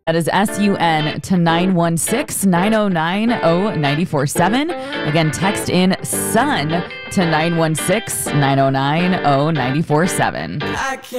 That is SUN to 916-909-0947. Again, text in SUN to 916-909-0947.